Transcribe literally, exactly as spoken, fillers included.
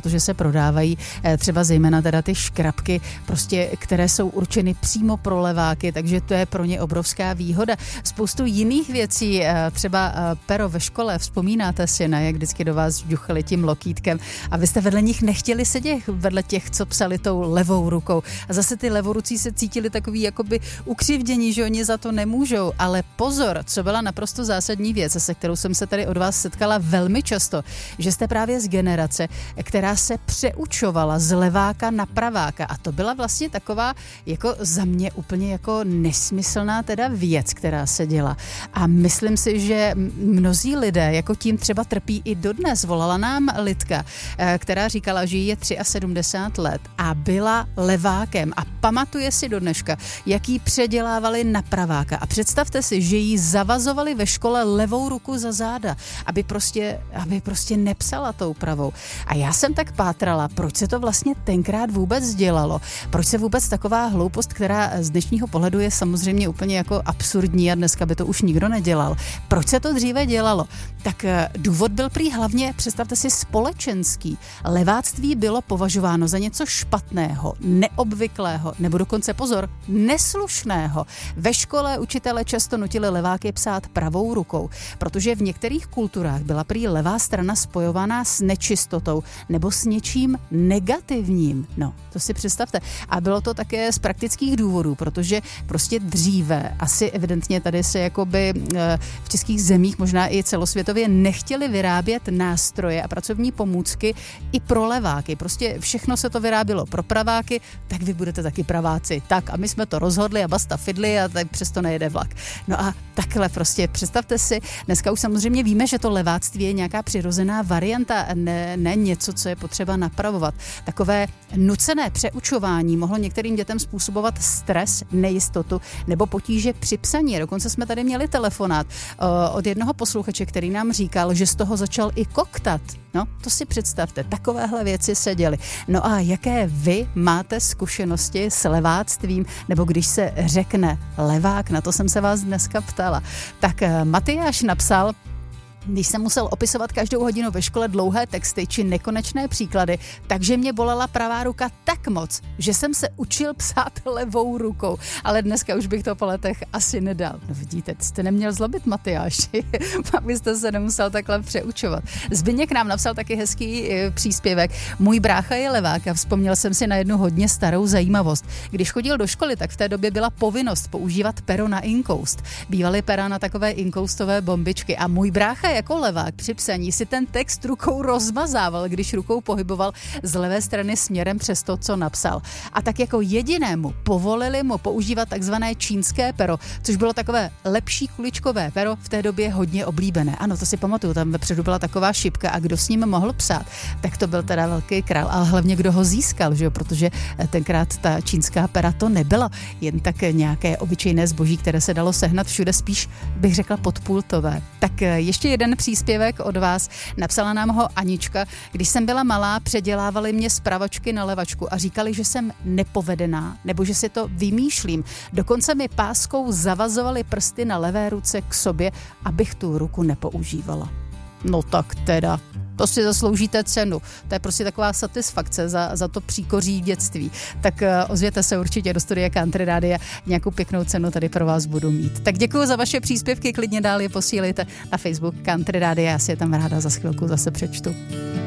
protože se prodávají třeba zejména teda ty škrabky, prostě, které jsou určeny přímo pro leváky, takže to je pro ně obrovská výhoda. Spoustu jiných věcí, třeba pero ve škole, vzpomínáte si, ne, jak vždycky do vás žduchali tím lokýtkem a vy jste vedle nich nechtěli sedět, vedle těch, co psali tou levou rukou. A zase ty levorucí se cítili takový jakoby ukřivdění, že oni za to nemůžou, ale pozor, co byla naprosto zásadní věc, se kterou jsem se tady od vás setkala velmi často, že jste právě z generace, která se přeučovala z leváka na praváka a to byla vlastně taková jako za mě úplně jako nesmyslná teda věc, která se děla. A myslím si, že mnozí lidé jako tím třeba trpí i dodnes. Volala nám Lidka, která říkala, že je sedmdesát tři let a byla levákem a pamatuje si do dneška, jak jí předělávali na praváka. A představte si, že jí zavazovali ve škole levou ruku za záda, aby prostě, aby prostě nepsala tou pravou. A já jsem tak pátrala, proč se to vlastně tenkrát vůbec dělalo. Proč se vůbec taková hloupost, která z dnešního pohledu je samozřejmě úplně jako absurdní a dneska by to už nikdo nedělal. Proč se to dříve dělalo? Tak důvod byl prý hlavně, představte si, společenský. Leváctví bylo považováno za něco špatného, neobvyklého, nebo dokonce pozor, neslušného. Ve škole učitelé často nutili leváky psát pravou rukou, protože v některých kulturách byla prý levá strana spojovaná s nečistotou nebo s něčím negativním. No, to si představte. A bylo to také z praktických důvodů, protože prostě dříve, asi evidentně tady se jakoby v českých zemích, možná i celosvětově, nechtěli vyrábět nástroje a pracovní pomůcky i pro leváky. Prostě všechno se to vyrábělo pro praváky, tak vy budete taky praváci. Tak a my jsme to rozhodli a basta fidli a tak přesto nejede vlak. No a takhle prostě představte si, dneska už samozřejmě víme, že to leváctví je nějaká přirozená varianta, ne, ne něco, co je potřeba napravovat. Takové nucené přeučování mohlo některým dětem způsobovat stres, nejistotu nebo potíže při psaní. Dokonce jsme tady měli telefonát od jednoho posluchače, který nám říkal, že z toho začal i koktat. No, to si představte, takovéhle věci se děly. No a jaké vy máte zkušenosti s leváctvím, nebo když se řekne levák, na to jsem se vás dneska ptala. Tak Matyáš napsal, když jsem musel opisovat každou hodinu ve škole dlouhé texty či nekonečné příklady, takže mě bolela pravá ruka tak moc, že jsem se učil psát levou rukou. Ale dneska už bych to po letech asi nedal. No vidíte, jste neměl zlobit, Matyáši, abyste se nemusel takhle přeučovat. Zbyněk nám napsal taky hezký e, příspěvek. Můj brácha je levák a vzpomněl jsem si na jednu hodně starou zajímavost. Když chodil do školy, tak v té době byla povinnost používat pero na inkoust. Bývaly pera na takové inkoustové bombičky a můj brácha jako levák při psaní si ten text rukou rozmazával, když rukou pohyboval z levé strany směrem přes to, co napsal. A tak jako jedinému povolili mu používat takzvané čínské pero, což bylo takové lepší kuličkové pero, v té době hodně oblíbené. Ano, to si pamatuju, tam vepředu byla taková šipka a kdo s ním mohl psát, tak to byl teda velký král, ale hlavně kdo ho získal, že jo? Protože tenkrát ta čínská pera to nebyla jen tak nějaké obyčejné zboží, které se dalo sehnat všude, spíš bych řekla podpultové. Tak ještě jeden příspěvek od vás. Napsala nám ho Anička. Když jsem byla malá, předělávali mě z pravačky na levačku a říkali, že jsem nepovedená, nebo že si to vymýšlím. Dokonce mi páskou zavazovali prsty na levé ruce k sobě, abych tu ruku nepoužívala. No tak teda, to si zasloužíte cenu. To je prostě taková satisfakce za, za to příkoří dětství. Tak uh, ozvěte se určitě do studia Country Rádia. Nějakou pěknou cenu tady pro vás budu mít. Tak děkuji za vaše příspěvky, klidně dál je posílejte na Facebook Country Rádia. Já si je tam ráda za chvilku zase přečtu.